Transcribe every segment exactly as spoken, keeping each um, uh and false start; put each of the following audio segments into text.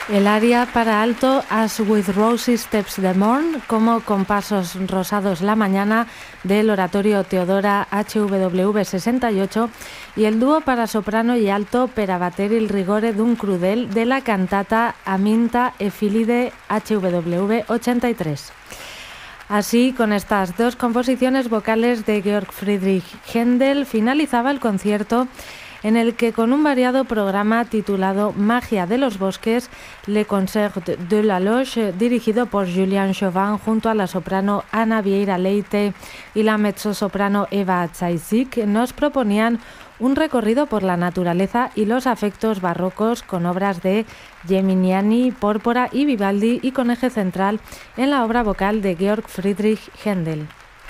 El aria para alto As with Rosy Steps the Morn, como con pasos rosados la mañana, del oratorio Teodora H W V sesenta y ocho, y el dúo para soprano y alto Per abater il rigore d'un crudel de la cantata Aminta e Filide H W V ochenta y tres. Así, con estas dos composiciones vocales de Georg Friedrich Händel, finalizaba el concierto, en el que, con un variado programa titulado Magia de los Bosques, Le Concert de la Loge, dirigido por Julian Chauvin junto a la soprano Ana Vieira Leite y la mezzosoprano Eva Zaisik, nos proponían un recorrido por la naturaleza y los afectos barrocos con obras de Geminiani, Pórpora y Vivaldi, y con eje central en la obra vocal de Georg Friedrich Händel.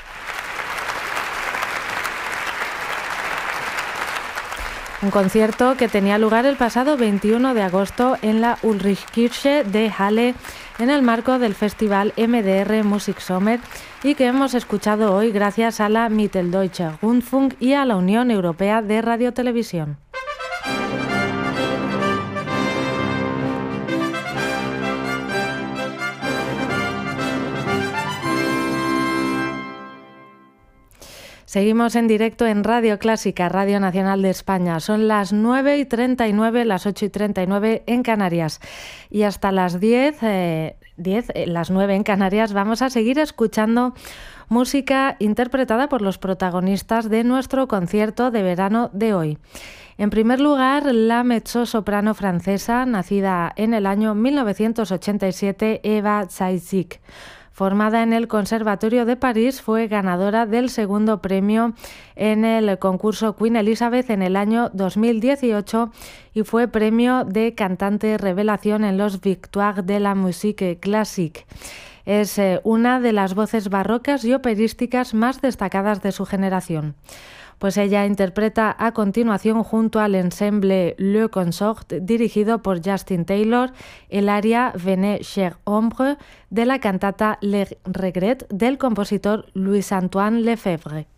Un concierto que tenía lugar el pasado veintiuno de agosto en la Ulrichkirche de Halle, en el marco del festival M D R Music Sommer, y que hemos escuchado hoy gracias a la Mitteldeutsche Rundfunk y a la Unión Europea de Radiotelevisión. Seguimos en directo en Radio Clásica, Radio Nacional de España. Son las nueve y treinta y nueve, las ocho y treinta y nueve en Canarias. Y hasta las diez, eh, diez eh, las nueve en Canarias, vamos a seguir escuchando música interpretada por los protagonistas de nuestro concierto de verano de hoy. En primer lugar, la mezzosoprano francesa, nacida en el año mil novecientos ochenta y siete, Eva Zaisik. Formada en el Conservatorio de París, fue ganadora del segundo premio en el concurso Queen Elizabeth en el año dos mil dieciocho y fue premio de cantante revelación en los Victoires de la Musique Classique. Es eh, una de las voces barrocas y operísticas más destacadas de su generación. Pues ella interpreta a continuación junto al ensemble Le Consort, dirigido por Justin Taylor, el aria Venez chère ombre de la cantata Le Regret del compositor Louis-Antoine Lefebvre.